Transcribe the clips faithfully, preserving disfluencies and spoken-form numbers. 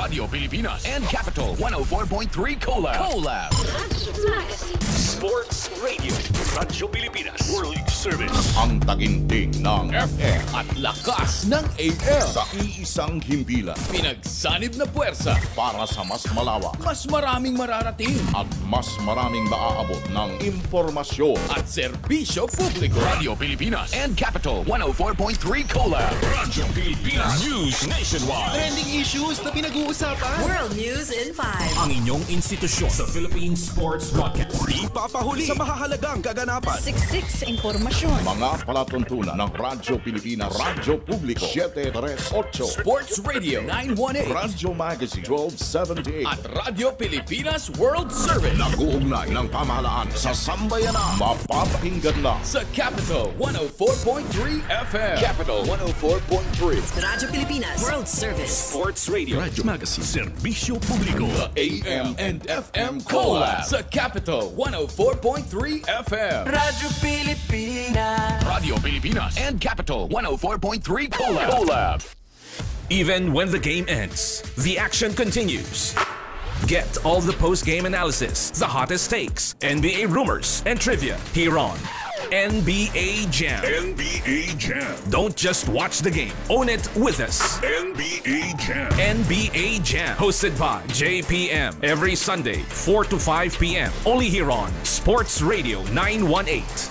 Radio Pilipinas and Capital one oh four point three Collab. Collab. Sports Radio. Radyo Pilipinas. World Service. Ang taginting ng F M at lakas ng A M. sa iisang himpilan Pinagsanib na puwersa para sa mas malawak mas maraming mararating at mas maraming maaabot ng impormasyon. at serbisyo publiko. Radio Pilipinas and Capital one oh four point three Collab. Radyo Pilipinas. News Nationwide. Trending issues na pinag-uusapan. World News in five. Ang inyong institusyon sa Philippine Sports Podcast. Di papahuli sa mahahalagang kaganapan. Siksik impormasyon. Mga palatuntunan ng Radyo Pilipinas, Radyo Publiko seven thirty-eight, Sports Radio nine eighteen Radyo Magazine twelve seventy-eight. at Radio Pilipinas World Service Nag-uugnay ng pamahalaan sa sambayanan. Mapapakinggan na sa Capital one oh four point three F M. Capital one oh four point three. Radyo Pilipinas World Service. Sports Radio. Radyo Magazine. Serbisyo Publiko. The A M and F M Collab sa Capital one oh four point three F M. Radyo Pilipinas. Radio Pilipinas and Capital one oh four point three Collab. Collab. Even when the game ends, the action continues. Get all the post-game analysis, the hottest takes, N B A rumors, and trivia here on N B A Jam. N B A Jam. Don't just watch the game, own it with us. N B A Jam. N B A Jam, hosted by J P M every Sunday, four to five p.m. Only here on Sports Radio nine eighteen.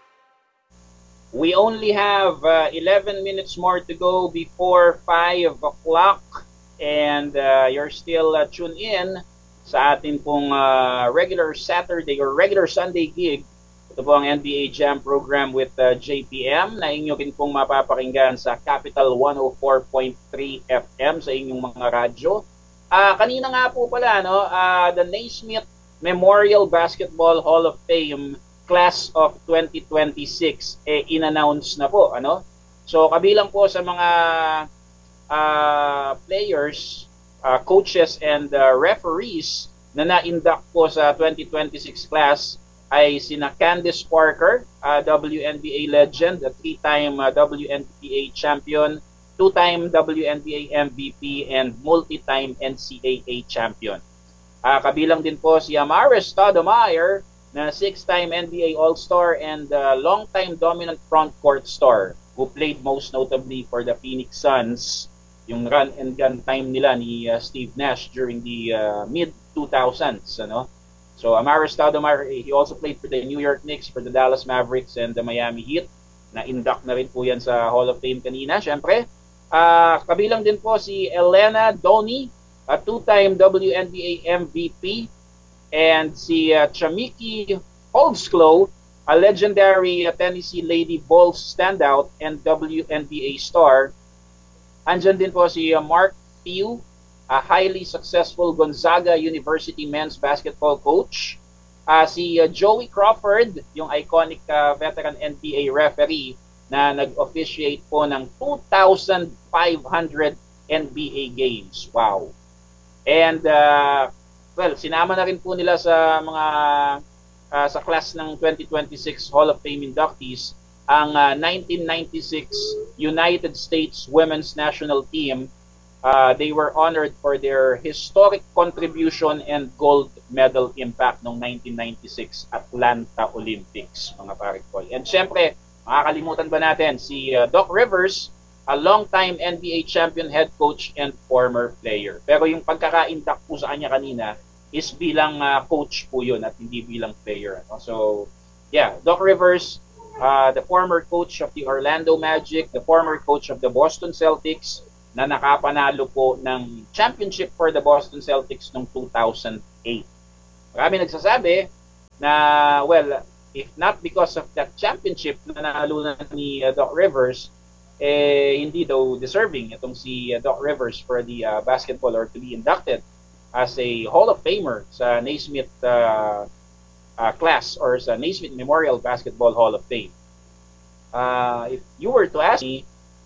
We only have uh, eleven minutes more to go before five o'clock, and uh, you're still uh, tuned in sa atin pong uh, regular Saturday or regular Sunday gig. Ito po ang N B A Jam program with uh, J P M na inyo din pong mapapakinggan sa Capital one oh four point three F M sa inyong mga radyo. Uh, kanina nga po pala, no, uh, the Naismith Memorial Basketball Hall of Fame Class of twenty twenty-six eh in-announce na po, ano? So kabilang po sa mga uh, players, uh, coaches and uh, referees na na-induct po sa twenty twenty-six class ay sina Candice Parker, uh, W N B A legend, a three-time uh, W N B A champion, two-time W N B A M V P and multi-time N C A A champion. Uh, kabilang din po si Amaris Stoudemire, na six-time N B A All-Star and uh, long-time dominant front-court star who played most notably for the Phoenix Suns, yung run-and-gun time nila ni uh, Steve Nash during the uh, mid two thousands. Ano? So, Amaris Stoudemire, he also played for the New York Knicks, for the Dallas Mavericks, and the Miami Heat. Na-induct na rin po yan sa Hall of Fame kanina, syempre. Uh, kabilang din po si Elena Doni, a two-time W N B A M V P, and si uh, Chamiki Holdsclaw, a legendary uh, Tennessee Lady Bulls standout and W N B A star. Andyan din po si uh, Mark Few, a highly successful Gonzaga University men's basketball coach. Uh, si uh, Joey Crawford, yung iconic uh, veteran N B A referee na nag-officiate po ng two thousand five hundred N B A games. Wow. And uh, well, sinama na rin po nila sa mga uh, sa class ng twenty twenty-six Hall of Fame inductees ang uh, nineteen ninety-six United States Women's National Team. Uh, they were honored for their historic contribution and gold medal impact ng nineteen ninety-six Atlanta Olympics, mga pare-koy. And syempre, makakalimutan ba natin si uh, Doc Rivers, a long-time N B A champion head coach and former player. Pero yung pagkaka-induct po sa kanya kanina is bilang uh, coach po yun at hindi bilang player. Ano? So, yeah, Doc Rivers, uh, the former coach of the Orlando Magic, the former coach of the Boston Celtics, na nakapanalo po ng championship for the Boston Celtics noong two thousand eight. Marami nagsasabi na, well, if not because of that championship na nalunan ni uh, Doc Rivers, eh, hindi daw deserving itong si uh, Doc Rivers for the uh, basketball or to be inducted as a Hall of Famer sa Naismith uh, uh, class or sa Naismith Memorial Basketball Hall of Fame. Uh, if you were to ask me,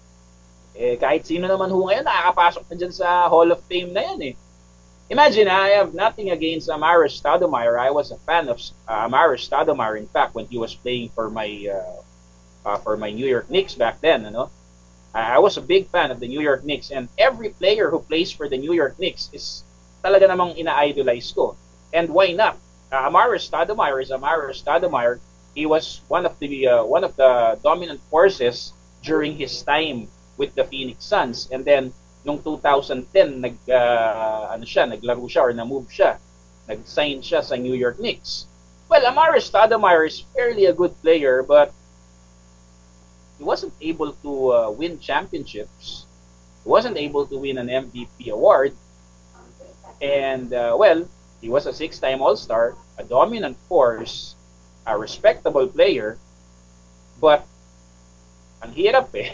eh, kahit sino naman ho ngayon nakakapasok na dyan sa Hall of Fame na yan eh. Imagine, I have nothing against Amaris Stoudemire. I was a fan of uh, Amaris Stoudemire, in fact, when he was playing for my uh, uh, for my New York Knicks back then. Ano? I was a big fan of the New York Knicks, and every player who plays for the New York Knicks is talaga namang ina-idolize ko. And why not? Uh, Amar'e Stoudemire is Amar'e Stoudemire. He was one of the uh, one of the dominant forces during his time with the Phoenix Suns. And then nung two thousand ten nag uh, ano siya, naglaro siya or na-move siya. Nag-sign siya sa New York Knicks. Well, Amar'e Stoudemire is fairly a good player, but he wasn't able to uh, win championships. He wasn't able to win an M V P award. And uh, well, he was a six-time All-Star, a dominant force, a respectable player, but ang hirap eh.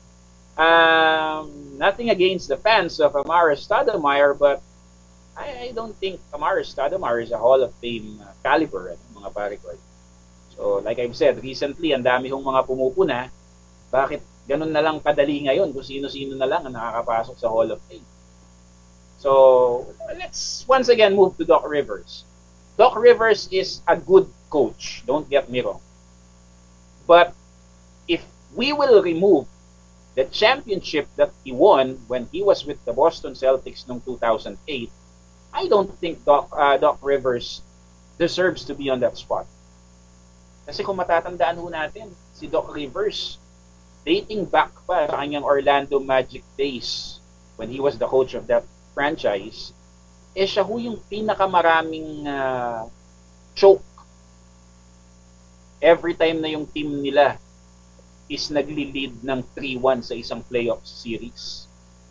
Um, nothing against the fans of Amar'e Stoudemire, but I, I don't think Amar'e Stoudemire is a Hall of Fame uh, caliber, eh, mga pare ko. So, like I've said, recently, ang dami hong mga pumupuna. Bakit ganun na lang kadali ngayon kung sino-sino na lang ang nakakapasok sa Hall of Fame? So, let's once again move to Doc Rivers. Doc Rivers is a good coach, don't get me wrong. But if we will remove the championship that he won when he was with the Boston Celtics noong two thousand eight, I don't think Doc, uh, Doc Rivers deserves to be on that spot. Kasi kung matatandaan ho natin, si Doc Rivers, dating back pa sa kanyang Orlando Magic days when he was the coach of that franchise, eh siya ho yung pinakamaraming uh, choke every time na yung team nila is nagli-lead ng three one sa isang playoff series.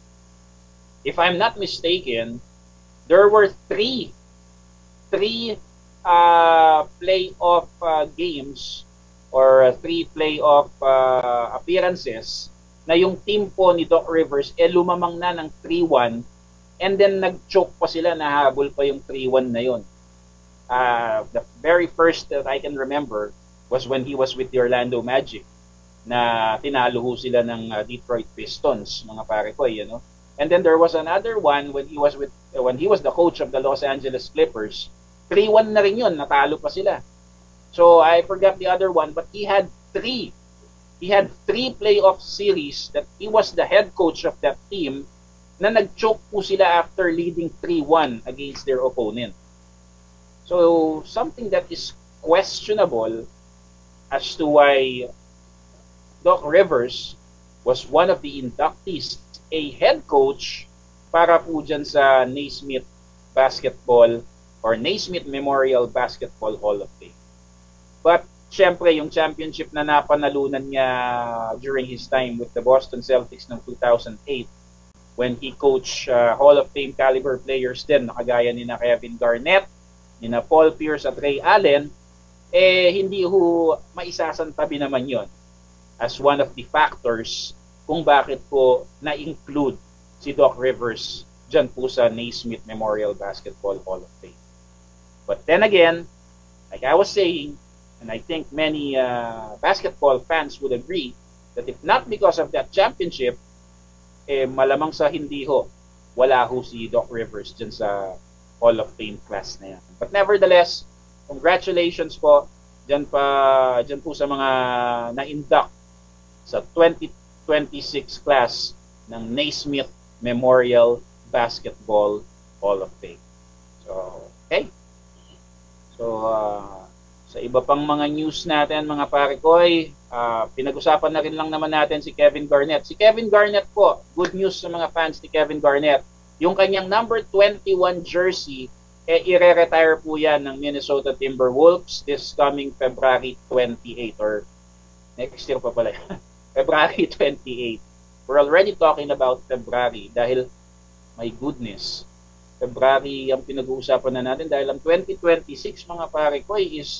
If I'm not mistaken, there were three three uh, playoff uh, games or uh, three playoff uh, appearances na yung team po ni Doc Rivers eh lumamang na ng three one. And then nag-choke pa sila, nahabol pa yung three one na yun. Uh, the very first that I can remember was when he was with the Orlando Magic, na tinalo ho sila ng uh, Detroit Pistons, mga pare ko, you know. And then there was another one when he was with uh, when he was the coach of the Los Angeles Clippers. three one na rin yun, natalo pa sila. So I forgot the other one, but he had three. He had three playoff series that he was the head coach of that team, na nag-choke po sila after leading three one against their opponent. So, something that is questionable as to why Doc Rivers was one of the inductees, a head coach para po dyan sa Naismith Basketball or Naismith Memorial Basketball Hall of Fame. But, syempre, yung championship na napanalunan niya during his time with the Boston Celtics ng two thousand eight, when he coached uh, Hall of Fame caliber players din, nakagaya ni na Kevin Garnett, ni na Paul Pierce at Ray Allen, eh hindi ho maisasantabi naman yon as one of the factors kung bakit po na-include si Doc Rivers dyan po sa Naismith Memorial Basketball Hall of Fame. But then again, like I was saying, and I think many uh, basketball fans would agree, that if not because of that championship, eh malamang sa hindi ho, wala ho si Doc Rivers dyan sa Hall of Fame class na yan. But nevertheless, congratulations po dyan, pa, dyan po sa mga na-induct sa twenty twenty-six class ng Naismith Memorial Basketball Hall of Fame. So, okay. So, uh, sa iba pang mga news natin, mga pare koy, uh, pinag-usapan na rin lang naman natin si Kevin Garnett. Si Kevin Garnett po, good news sa mga fans ni Kevin Garnett. Yung kanyang number twenty-one jersey, eh, ire-retire po yan ng Minnesota Timberwolves this coming February twenty-eighth or next year pa pala. February twenty-eighth. We're already talking about February dahil, my goodness, February ang pinag-uusapan na natin dahil ang twenty twenty-six, mga pare ko, is